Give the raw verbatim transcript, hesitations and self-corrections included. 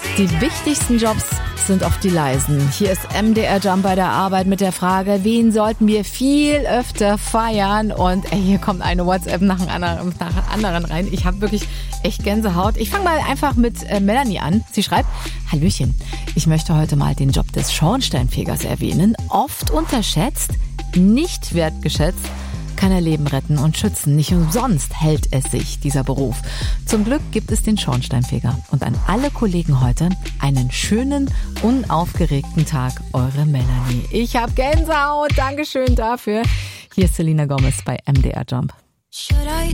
Die wichtigsten Jobs sind oft die leisen. Hier ist M D R Jump bei der Arbeit mit der Frage, wen sollten wir viel öfter feiern? Und ey, hier kommt eine WhatsApp nach dem anderen, nach dem anderen rein. Ich habe wirklich echt Gänsehaut. Ich fange mal einfach mit äh, Melanie an. Sie schreibt, Hallöchen, ich möchte heute mal den Job des Schornsteinfegers erwähnen. Oft unterschätzt, nicht wertgeschätzt, kann er Leben retten und schützen. Nicht umsonst hält es sich, dieser Beruf. Zum Glück gibt es den Schornsteinfeger. Und an alle Kollegen heute einen schönen, unaufgeregten Tag. Eure Melanie. Ich hab Gänsehaut. Dankeschön dafür. Hier ist Selena Gomez bei M D R Jump.